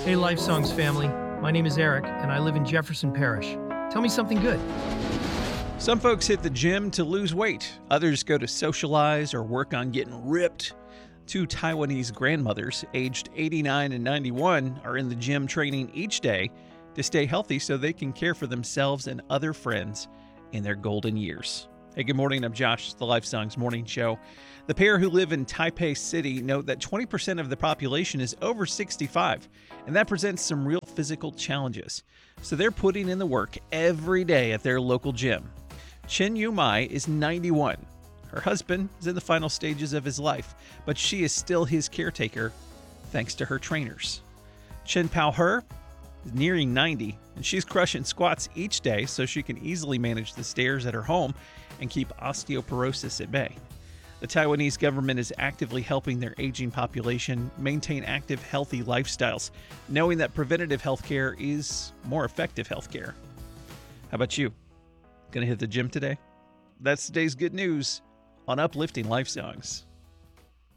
Hey, Life Songs family. My name is Eric, and I live in Jefferson Parish. Tell me something good. Some folks hit the gym to lose weight. Others go to socialize or work on getting ripped. Two Taiwanese grandmothers, aged 89 and 91, are in the gym training each day to stay healthy so they can care for themselves and other friends in their golden years. Hey, good morning. I'm Josh, the Life Songs Morning Show. The pair who live in Taipei City note that 20% of the population is over 65, and that presents some real physical challenges. So they're putting in the work every day at their local gym. Chen Yu Mai is 91. Her husband is in the final stages of his life, but she is still his caretaker thanks to her trainers. Chen Pao He is nearing 90, and she's crushing squats each day so she can easily manage the stairs at her home and keep osteoporosis at bay. The Taiwanese government is actively helping their aging population maintain active, healthy lifestyles, knowing that preventative healthcare is more effective healthcare. How about you? Gonna hit the gym today? That's today's good news on Uplifting Life Songs.